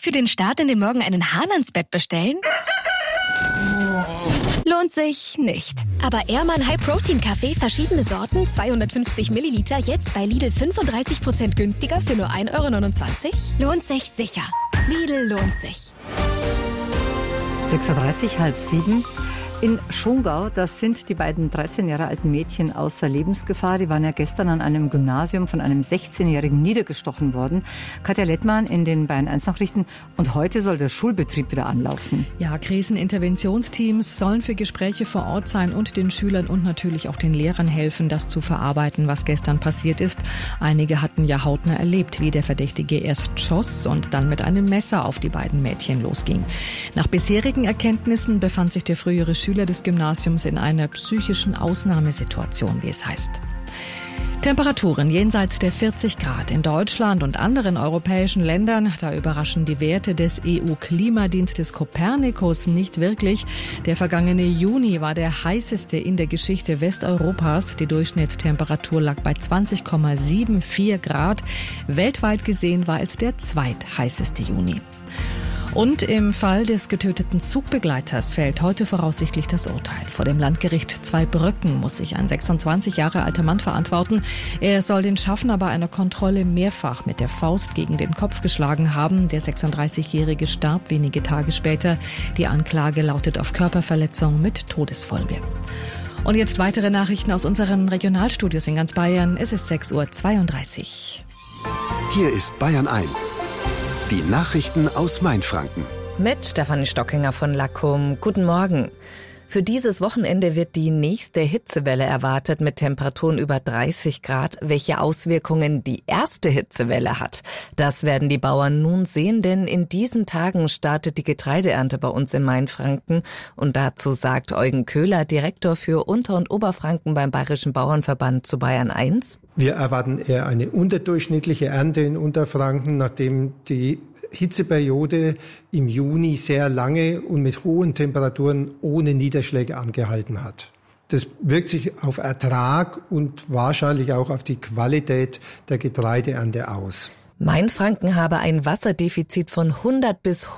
Für den Start in den Morgen einen Hahn ans Bett bestellen? Lohnt sich nicht. Aber Ehrmann High Protein Kaffee, verschiedene Sorten, 250 Milliliter, jetzt bei Lidl 35% günstiger für nur 1,29 €? Lohnt sich sicher. Lidl lohnt sich. 6.30 Uhr, 6:30. In Schongau, das sind die beiden 13 Jahre alten Mädchen außer Lebensgefahr. Die waren ja gestern an einem Gymnasium von einem 16-Jährigen niedergestochen worden. Katja Lettmann in den Bayern 1 Nachrichten. Und heute soll der Schulbetrieb wieder anlaufen. Ja, Kriseninterventionsteams sollen für Gespräche vor Ort sein und den Schülern und natürlich auch den Lehrern helfen, das zu verarbeiten, was gestern passiert ist. Einige hatten ja hautnah erlebt, wie der Verdächtige erst schoss und dann mit einem Messer auf die beiden Mädchen losging. Nach bisherigen Erkenntnissen befand sich der frühere Schüler des Gymnasiums in einer psychischen Ausnahmesituation, wie es heißt. Temperaturen jenseits der 40 Grad in Deutschland und anderen europäischen Ländern. Da überraschen die Werte des EU-Klimadienstes Copernicus nicht wirklich. Der vergangene Juni war der heißeste in der Geschichte Westeuropas. Die Durchschnittstemperatur lag bei 20,74 Grad. Weltweit gesehen war es der zweitheißeste Juni. Und im Fall des getöteten Zugbegleiters fällt heute voraussichtlich das Urteil. Vor dem Landgericht Zweibrücken muss sich ein 26 Jahre alter Mann verantworten. Er soll den Schaffner bei einer Kontrolle mehrfach mit der Faust gegen den Kopf geschlagen haben. Der 36-Jährige starb wenige Tage später. Die Anklage lautet auf Körperverletzung mit Todesfolge. Und jetzt weitere Nachrichten aus unseren Regionalstudios in ganz Bayern. Es ist 6:32 Uhr. Hier ist Bayern 1. Die Nachrichten aus Mainfranken. Mit Stefanie Stockinger von Lackum. Guten Morgen. Für dieses Wochenende wird die nächste Hitzewelle erwartet mit Temperaturen über 30 Grad. Welche Auswirkungen die erste Hitzewelle hat, das werden die Bauern nun sehen, denn in diesen Tagen startet die Getreideernte bei uns in Mainfranken. Und dazu sagt Eugen Köhler, Direktor für Unter- und Oberfranken beim Bayerischen Bauernverband zu Bayern 1. Wir erwarten eher eine unterdurchschnittliche Ernte in Unterfranken, nachdem die Hitzeperiode im Juni sehr lange und mit hohen Temperaturen ohne Niederschläge angehalten hat. Das wirkt sich auf Ertrag und wahrscheinlich auch auf die Qualität der Getreideernte aus. Mainfranken habe ein Wasserdefizit von 100 bis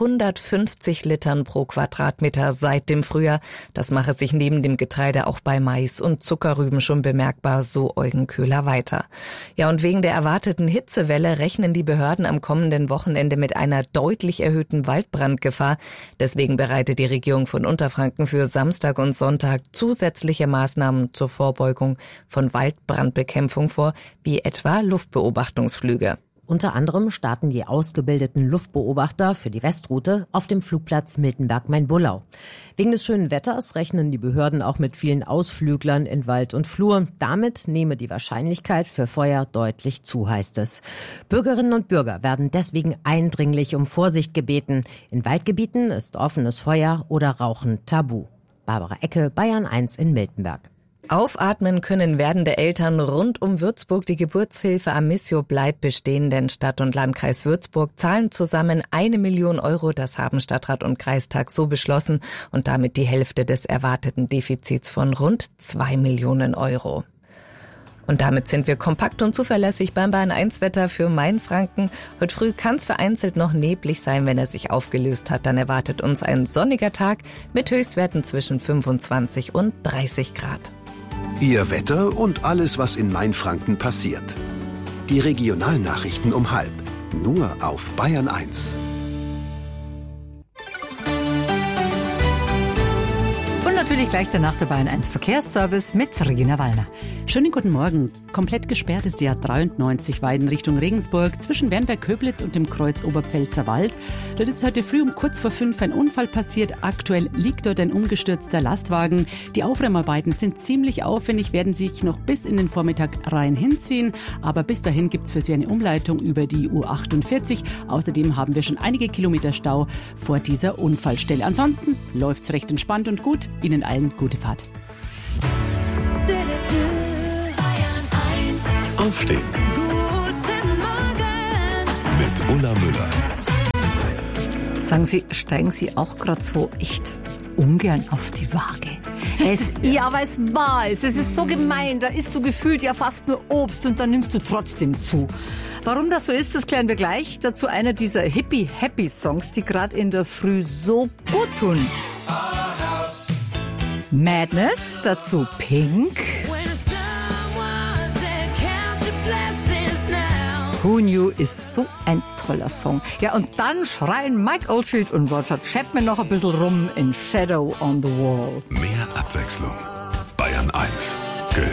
150 Litern pro Quadratmeter seit dem Frühjahr. Das mache sich neben dem Getreide auch bei Mais und Zuckerrüben schon bemerkbar, so Eugen Köhler weiter. Ja, und wegen der erwarteten Hitzewelle rechnen die Behörden am kommenden Wochenende mit einer deutlich erhöhten Waldbrandgefahr. Deswegen bereitet die Regierung von Unterfranken für Samstag und Sonntag zusätzliche Maßnahmen zur Vorbeugung von Waldbrandbekämpfung vor, wie etwa Luftbeobachtungsflüge. Unter anderem starten die ausgebildeten Luftbeobachter für die Westroute auf dem Flugplatz Miltenberg-Main-Bullau. Wegen des schönen Wetters rechnen die Behörden auch mit vielen Ausflüglern in Wald und Flur. Damit nehme die Wahrscheinlichkeit für Feuer deutlich zu, heißt es. Bürgerinnen und Bürger werden deswegen eindringlich um Vorsicht gebeten. In Waldgebieten ist offenes Feuer oder Rauchen tabu. Barbara Ecke, Bayern 1 in Miltenberg. Aufatmen können werdende Eltern rund um Würzburg. Die Geburtshilfe Amisio bleibt bestehen, denn Stadt und Landkreis Würzburg zahlen zusammen 1 Million Euro. Das haben Stadtrat und Kreistag so beschlossen und damit die Hälfte des erwarteten Defizits von rund 2 Millionen Euro. Und damit sind wir kompakt und zuverlässig beim Bayern 1 Wetter für Mainfranken. Heute früh kann es vereinzelt noch neblig sein. Wenn er sich aufgelöst hat, dann erwartet uns ein sonniger Tag mit Höchstwerten zwischen 25 und 30 Grad. Ihr Wetter und alles, was in Mainfranken passiert. Die Regionalnachrichten um 12:30. Nur auf Bayern 1. Und natürlich gleich danach der Bayern 1 Verkehrsservice mit Regina Wallner. Schönen guten Morgen. Komplett gesperrt ist die A93 Weiden Richtung Regensburg zwischen Wernberg-Köblitz und dem Kreuz Oberpfälzer Wald. Dort ist heute früh um kurz vor 5 ein Unfall passiert. Aktuell liegt dort ein umgestürzter Lastwagen. Die Aufräumarbeiten sind ziemlich aufwendig, werden sich noch bis in den Vormittag rein hinziehen. Aber bis dahin gibt es für Sie eine Umleitung über die U48. Außerdem haben wir schon einige Kilometer Stau vor dieser Unfallstelle. Ansonsten läuft es recht entspannt und gut. Ihnen allen gute Fahrt. Aufstehen. Guten Morgen. Mit Ulla Müller. Sagen Sie, steigen Sie auch gerade so echt ungern auf die Waage? Ja, aber es war es. Es ist so gemein. Da isst du gefühlt ja fast nur Obst und dann nimmst du trotzdem zu. Warum das so ist, das klären wir gleich. Dazu einer dieser Hippie-Happy-Songs, die gerade in der Früh so gut tun. Madness, dazu Pink. Who Knew ist so ein toller Song. Ja, und dann schreien Mike Oldfield und Roger Chapman noch ein bisschen rum in Shadow on the Wall. Mehr Abwechslung. Bayern 1.